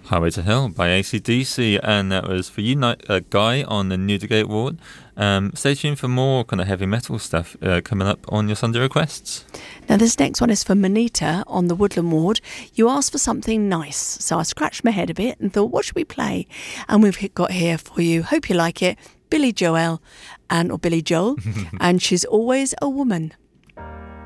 Highway to Hell by AC/DC, and that was for you, Guy, on the Newdigate Ward. Stay tuned for more kind of heavy metal stuff coming up on your Sunday requests. Now, this next one is for Manita on the Woodland Ward. You asked for something nice, so I scratched my head a bit and thought, what should we play? And we've got here for you, hope you like it, Billy Joel, and She's Always a Woman.